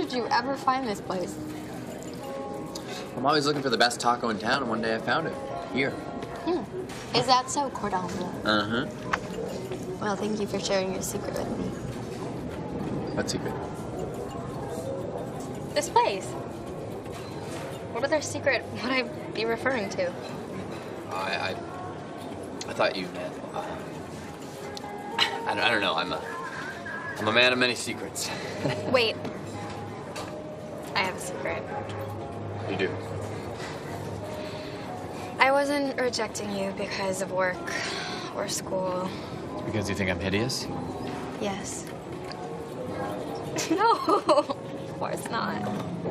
did you ever find this place? I'm always looking for the best taco in town, and one day I found it. Here. Is that so, Cordon Bleu? Uh-huh. Well, thank you for sharing your secret with me. What secret? This place. What other secret would I be referring to? I thought you meant. I don't know. I'm a man of many secrets. Wait. I have a secret. You do. I wasn't rejecting you because of work or school. Because you think I'm hideous? Yes. No, of course not.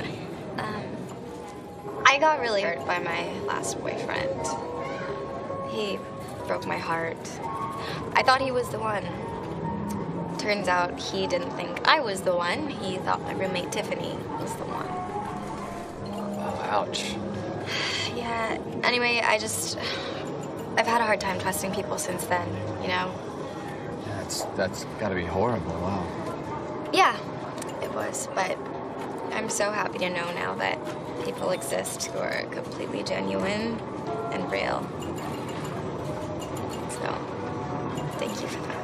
I got really hurt by my last boyfriend. He broke my heart. I thought he was the one. Turns out he didn't think I was the one. He thought my roommate Tiffany was the one. Oh, ouch. Yeah, anyway, I've had a hard time trusting people since then, you know? That's gotta be horrible, wow. Yeah, it was, but I'm so happy to know now that people exist who are completely genuine and real. So, thank you for that.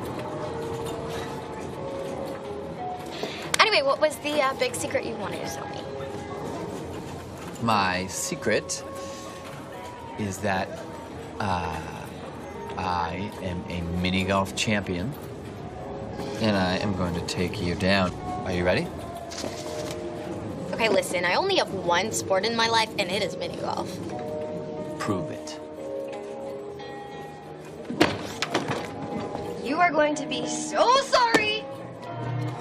Anyway, what was the big secret you wanted to tell me? My secret is that I am a mini golf champion, and I am going to take you down. Are you ready? Okay, listen, I only have one sport in my life, and it is mini golf. Prove it. You are going to be so sorry!